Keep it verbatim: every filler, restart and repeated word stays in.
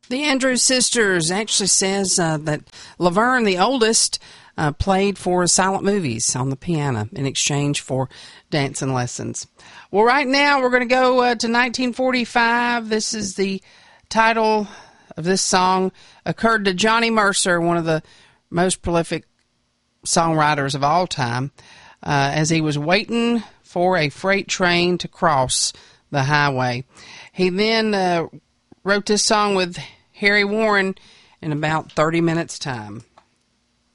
The Andrews Sisters actually says uh, that Laverne, the oldest, uh, played for silent movies on the piano in exchange for dancing lessons. Well, right now we're going to go uh, to nineteen forty-five. This is the title of this song. Occurred to Johnny Mercer, one of the most prolific songwriters of all time, uh, as he was waiting for a freight train to cross the highway. He then uh, wrote this song with Harry Warren in about thirty minutes' time.